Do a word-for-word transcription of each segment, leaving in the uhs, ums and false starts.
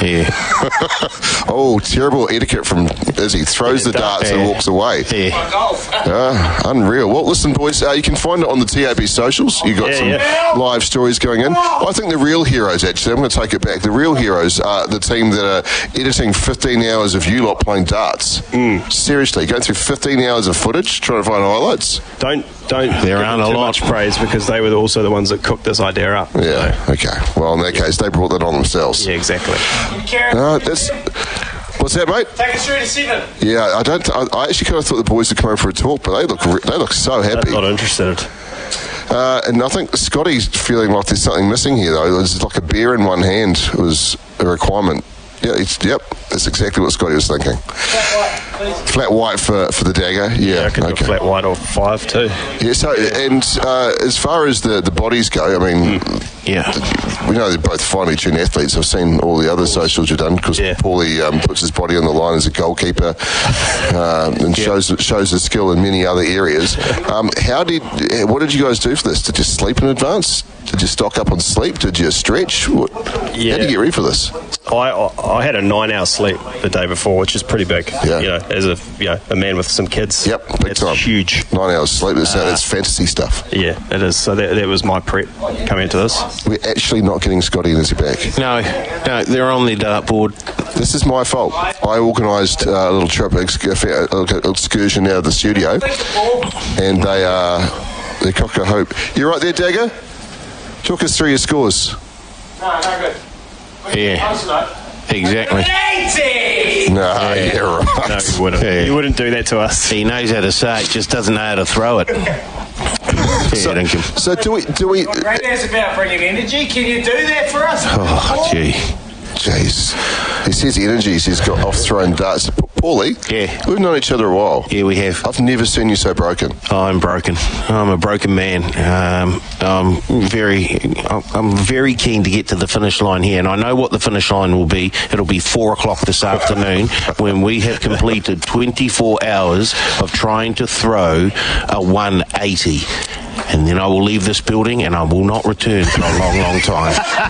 Yeah. Oh, terrible etiquette from Izzy. Throws the darts yeah. and walks away. Yeah. Uh, unreal. Well, listen, boys, uh, you can find it on the T A B socials. You've got Yeah, some yeah. live stories going in. I think the real heroes, actually, I'm going to take it back. The real heroes are the team that are editing fifteen hours of you lot playing darts. Mm. Seriously, going through fifteen hours of footage, trying to find highlights. Don't don't There give aren't them a too lot. much praise because they were also the ones that cooked this idea up. Yeah, okay. Well, in that case, they brought that on themselves. Yeah, exactly. No, that's... What's that, mate? Take us through to seven. Yeah, I don't. I, I actually kind of thought the boys would come over for a talk, but they look re- they look so happy. Not interested. Uh, and I think Scotty's feeling like there's something missing here, though. There's like a beer in one hand was a requirement. Yeah, it's, yep, that's exactly what Scotty was thinking. Flat white for, for the dagger, yeah. I could do okay. a flat white or five too. Yeah, so, and uh, as far as the, the bodies go, I mean, Yeah. we know they're both finely tuned athletes. I've seen all the other socials you've done because Yeah. Paulie um, puts his body on the line as a goalkeeper um, and shows shows his skill in many other areas. Um, how did, what did you guys do for this? Did you sleep in advance? Did you stock up on sleep? Did you stretch? What, Yeah. How did you get ready for this? I I had a nine hour sleep the day before, which is pretty big. Yeah. You know, as a you know a man with some kids. Yep, big it's time. huge. Nine hours sleep. That's, that's fantasy stuff. Yeah, it is. So that, that was my prep coming into this. We're actually not getting Scotty and Izzy back. No, no, they're on the dartboard. This is my fault. I organised uh, a little trip, ex- a little excursion out of the studio, and they are uh, they cock a hope. You right there, Dagger? Talk us through your scores. No, no good. Yeah, exactly. eighty! No, yeah, right. No, you wouldn't. Yeah. You wouldn't do that to us. He knows how to say it, just doesn't know how to throw it. Yeah, So, Dinkum. so do we? Do we? Radio's about bringing energy. Can you do that for us? Oh, gee. Jeez, he says energies. He's got off-thrown darts. Paulie, Yeah. we've known each other a while. Yeah, we have. I've never seen you so broken. I'm broken. I'm a broken man. Um, I'm very, I'm very keen to get to the finish line here, and I know what the finish line will be. It'll be four o'clock this afternoon when we have completed twenty-four hours of trying to throw a one eighty. And then I will leave this building and I will not return for a long, long time.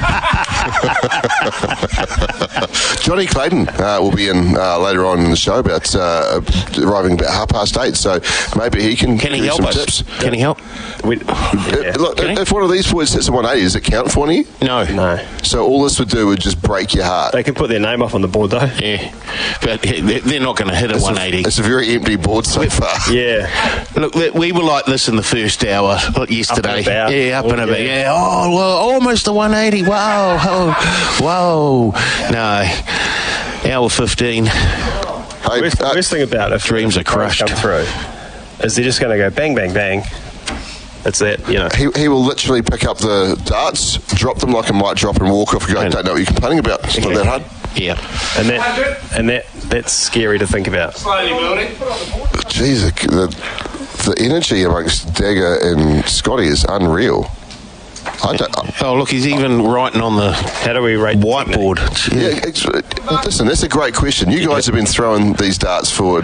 Johnny Clayton uh, will be in uh, later on in the show, about uh, arriving about half past eight. So maybe he can. Can he give help some us? tips. Can he help? We, Uh, yeah. Look, Can he? if one of these boys hits a one eighty, does it count for one of you? No. No. So all this would do would just break your heart. They can put their name up on the board though. Yeah. But they're not going to hit a It's one a- eighty. It's a very empty board so far. Yeah. Look, we were like this in the first hour like yesterday. Up and about. Yeah, up and Oh, about. yeah. Yeah, oh, well, almost a one eighty. Wow, oh, whoa. No, hour fifteen. Hey, Worst, uh, worst thing about if dreams if are crushed. come through is they're just going to go bang, bang, bang. That's it. You know. he, he will literally pick up the darts, drop them like a mic drop, and walk off and go, I don't know what you're complaining about. It's not Yeah. that hard. Yeah. And that and that that's scary to think about. Slowly building. Jeez, the, the, the energy amongst Dagger and Scotty is unreal. I don't, I, Oh, look, he's even writing on the How do we rate the whiteboard. yeah, it's, listen, that's a great question. You guys have been throwing these darts for